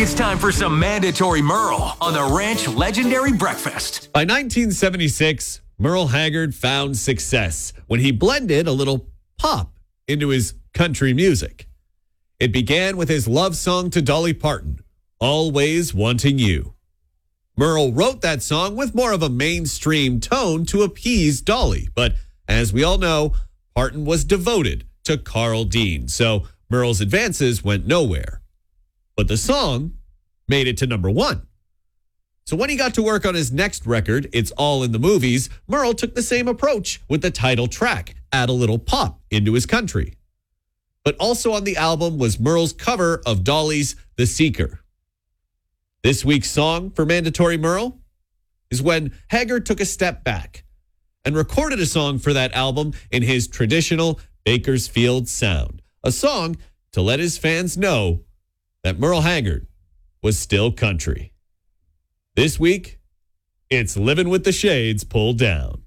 It's time for some mandatory Merle on the Ranch Legendary Breakfast. By 1976, Merle Haggard found success when he blended a little pop into his country music. It began with his love song to Dolly Parton, Always Wanting You. Merle wrote that song with more of a mainstream tone to appease Dolly, but as we all know, Parton was devoted to Carl Dean, so Merle's advances went nowhere. But the song made it to number one. So when he got to work on his next record, It's All in the Movies, Merle took the same approach with the title track, add a little pop into his country. But also on the album was Merle's cover of Dolly's The Seeker. This week's song for Mandatory Merle is when Haggard took a step back and recorded a song for that album in his traditional Bakersfield sound, a song to let his fans know that Merle Haggard was still country. This week, it's Living with the Shades Pulled Down.